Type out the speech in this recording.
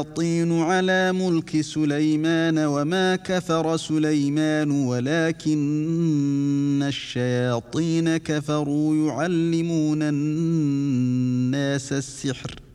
الشياطين على ملك سليمان وما كفر سليمان ولكن الشياطين كفروا يعلمون الناس السحر